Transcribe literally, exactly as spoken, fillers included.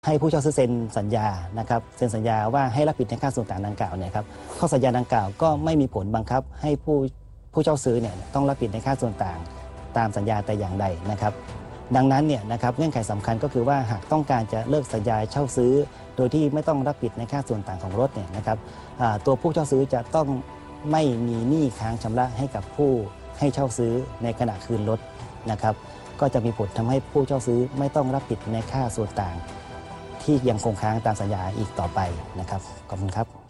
ให้ผู้เช่าซื้อเซ็นสัญญานะครับเซ็นสัญญาว่าให้รับผิดในค่าส่วนต่างดังกล่าวเนี่ยครับข้อสัญญาดังกล่าวก็ไม่มีผลบังคับให้ผู้ผู้เช่าซื้อเนี่ยต้องรับผิดในค่าส่วนต่างตามสัญญาแต่อย่างใดนะครับดังนั้นเนี่ยนะครับเงื่อนไขสำคัญก็คือว่าหากต้องการจะเลิกสัญญาเช่าซื้อโดยที่ไม่ต้องรับผิดในค่าส่วนต่างของรถเนี่ยนะครับตัวผู้เช่าซื้อจะต้องไม่มีหนี้ค้างชำระให้กับผู้ให้เช่าซื้อในขณะคืนรถนะครับก็จะมีผลทำให้ผู้เช่าซื้อไม่ต้องรับผิดในค่าส่วนต่างที่ยังคงค้างตามสัญญาอีกต่อไปนะครับขอบคุณครับ